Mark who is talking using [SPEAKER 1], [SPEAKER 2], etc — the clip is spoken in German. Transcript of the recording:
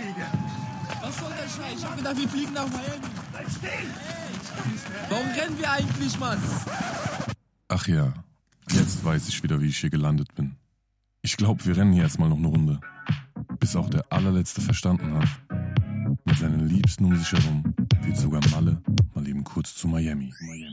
[SPEAKER 1] Was soll der Scheiß? Ich hab gedacht, wir fliegen nach Miami. Bleib stehen! Warum rennen wir eigentlich, Mann?
[SPEAKER 2] Ach ja, jetzt weiß ich wieder, wie ich hier gelandet bin. Ich glaube, wir rennen hier erstmal noch eine Runde. Bis auch der allerletzte verstanden hat. Mit seinen Liebsten um sich herum wird sogar Malle mal eben kurz zu Miami.